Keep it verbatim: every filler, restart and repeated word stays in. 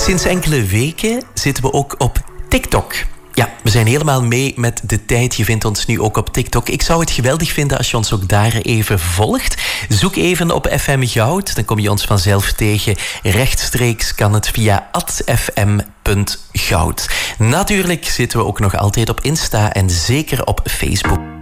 Sinds enkele weken zitten we ook op TikTok. Ja, we zijn helemaal mee met de tijd. Je vindt ons nu ook op TikTok. Ik zou het geweldig vinden als je ons ook daar even volgt. Zoek even op F M Goud, dan kom je ons vanzelf tegen. Rechtstreeks kan het via at f m punt goud. Natuurlijk zitten we ook nog altijd op Insta en zeker op Facebook.